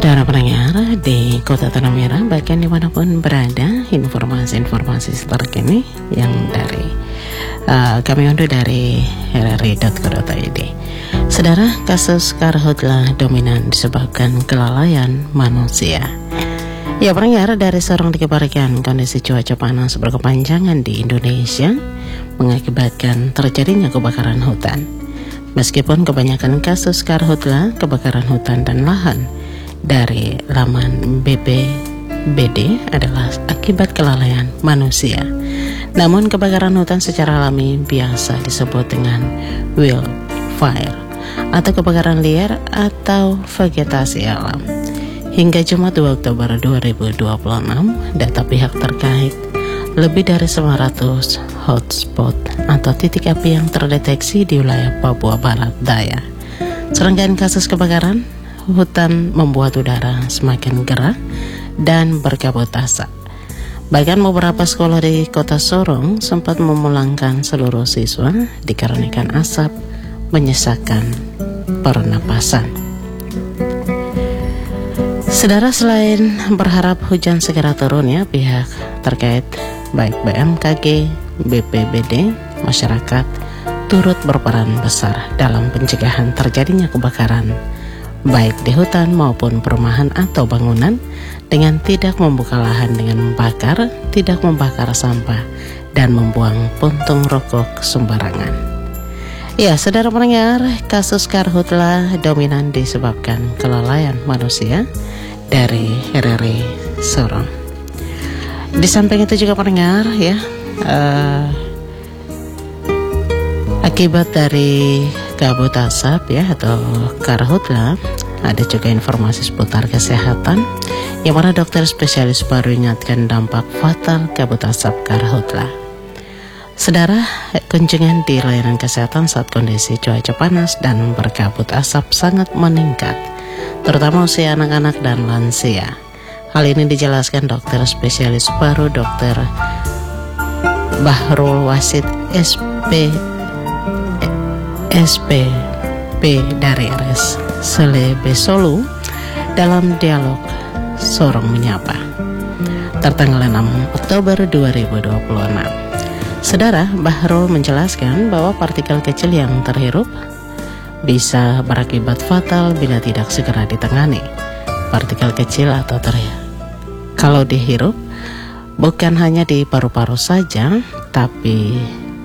Saudara pendengar di Kota Tanah Merah, bahkan dimanapun berada, informasi-informasi terkini yang dari kami unduh dari rri.co.id. Saudara, kasus karhutla dominan disebabkan kelalaian manusia. Ya pendengar, dari Sorong dikabarkan kondisi cuaca panas berkepanjangan di Indonesia mengakibatkan terjadinya kebakaran hutan. Meskipun kebanyakan kasus karhutla, kebakaran hutan dan lahan dari laman BPBD adalah akibat kelalaian manusia. Namun kebakaran hutan secara alami biasa disebut dengan wildfire atau kebakaran liar atau vegetasi alam. Hingga Jumat 2 Oktober 2026, data pihak terkait, lebih dari 900 hotspot atau titik api yang terdeteksi di wilayah Papua Barat Daya. Serangkaian kasus kebakaran hutan membuat udara semakin gerah dan berkabut asap. Bahkan beberapa sekolah di Kota Sorong sempat memulangkan seluruh siswa dikarenakan asap menyesakkan pernapasan. Saudara, selain berharap hujan segera turun ya, pihak terkait baik BMKG, BPBD, masyarakat turut berperan besar dalam pencegahan terjadinya kebakaran baik di hutan maupun perumahan atau bangunan dengan tidak membuka lahan dengan membakar, tidak membakar sampah, dan membuang puntung rokok sembarangan. Ya, saudara pendengar, kasus karhutla dominan disebabkan kelalaian manusia dari RRI Sorong. Di samping itu juga pendengar ya, akibat dari kabut asap ya atau karhutla, ada juga informasi seputar kesehatan yang mana dokter spesialis baru ingatkan dampak fatal kabut asap karhutla. Saudara, kunjungan di layanan kesehatan saat kondisi cuaca panas dan berkabut asap sangat meningkat, terutama usia anak-anak dan lansia. Hal ini dijelaskan dokter spesialis baru Dr. Bahrul Wasid SPP dari RS Selebesolu dalam dialog Sorong Menyapa tertanggal 6 Oktober 2026. Saudara, Bahrul menjelaskan bahwa partikel kecil yang terhirup bisa berakibat fatal bila tidak segera ditangani. Partikel kecil atau kalau dihirup bukan hanya di paru-paru saja, tapi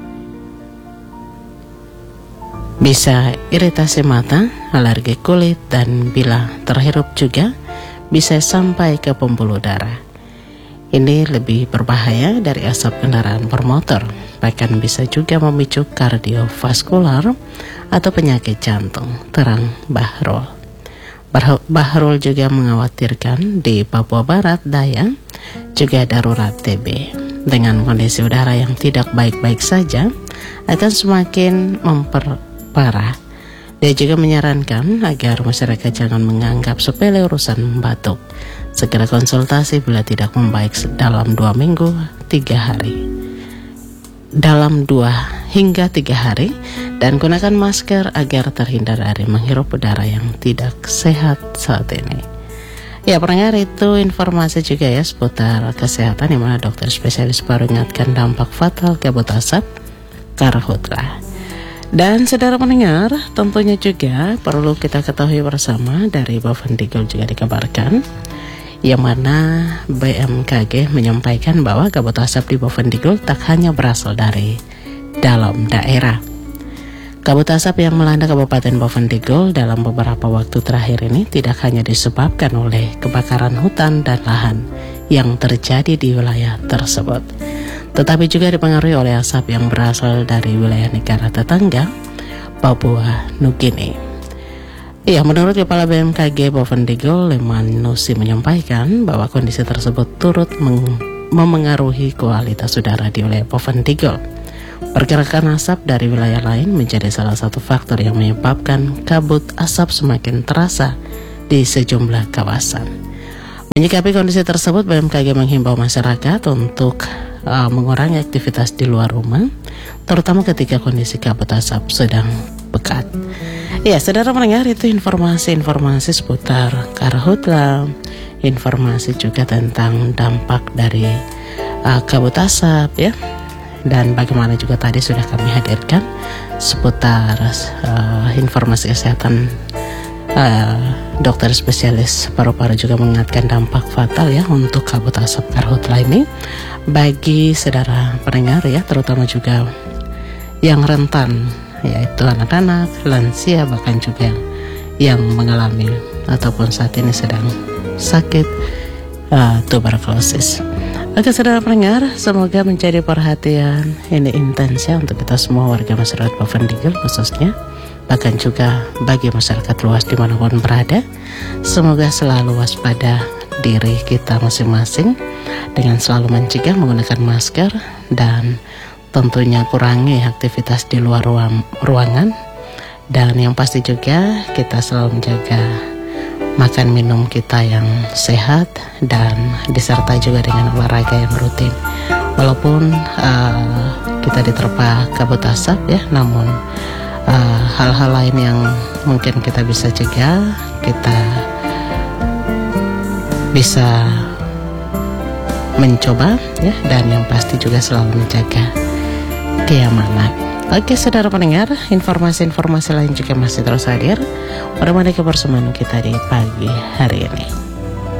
bisa iritasi mata, alergi kulit, dan bila terhirup juga bisa sampai ke pembuluh darah. Ini lebih berbahaya dari asap kendaraan bermotor, bahkan bisa juga memicu kardiovaskular atau penyakit jantung, terang Bahrul. Bahrul juga mengkhawatirkan di Papua Barat Daya juga darurat TB. Dengan kondisi udara yang tidak baik-baik saja akan semakin memperparah. Dia juga menyarankan agar masyarakat jangan menganggap sepele urusan batuk. Segera konsultasi bila tidak membaik dalam 2 minggu 3 hari. Dalam 2 hingga 3 hari, dan gunakan masker agar terhindar dari menghirup udara yang tidak sehat saat ini. Ya pendengar, itu informasi juga ya seputar kesehatan yang mana dokter spesialis baru ingatkan dampak fatal kabut asap karhutla. Dan saudara pendengar, tentunya juga perlu kita ketahui bersama dari Bovendigul juga dikabarkan yang mana BMKG menyampaikan bahwa kabut asap di Bovendigul tak hanya berasal dari dalam daerah. Kabut asap yang melanda Kabupaten Bovendigul dalam beberapa waktu terakhir ini tidak hanya disebabkan oleh kebakaran hutan dan lahan yang terjadi di wilayah tersebut, tetapi juga dipengaruhi oleh asap yang berasal dari wilayah negara tetangga Papua Nugini. Ya, menurut Kepala BMKG Bovendigul, Leman Nusi menyampaikan bahwa kondisi tersebut turut memengaruhi kualitas udara di wilayah Bovendigul. Pergerakan asap dari wilayah lain menjadi salah satu faktor yang menyebabkan kabut asap semakin terasa di sejumlah kawasan. Menyikapi kondisi tersebut, BMKG menghimbau masyarakat untuk mengurangi aktivitas di luar rumah, terutama ketika kondisi kabut asap sedang pekat. Ya, saudara pendengar, itu informasi-informasi seputar karhutla, informasi juga tentang dampak dari kabut asap ya, dan bagaimana juga tadi sudah kami hadirkan seputar informasi kesehatan. Dokter spesialis paru-paru juga mengingatkan dampak fatal ya untuk kabut asap karhutla ini bagi saudara pendengar ya, terutama juga yang rentan, yaitu anak-anak, lansia, bahkan juga yang mengalami ataupun saat ini sedang sakit tuberkulosis. Oke saudara pendengar, semoga menjadi perhatian ini intens ya untuk kita semua warga masyarakat Bovendigul khususnya, bahkan juga bagi masyarakat luas dimanapun berada. Semoga selalu waspada diri kita masing-masing dengan selalu mencegah menggunakan masker, dan tentunya kurangi aktivitas di luar ruangan. Dan yang pasti juga kita selalu menjaga makan minum kita yang sehat dan disertai juga dengan olahraga yang rutin. Walaupun kita diterpa kabut asap ya, namun hal-hal lain yang mungkin kita bisa cegah, kita bisa mencoba ya, dan yang pasti juga selalu menjaga keamanan. Oke saudara pendengar, informasi-informasi lain juga masih terus hadir pada kebersamaan kita di pagi hari ini.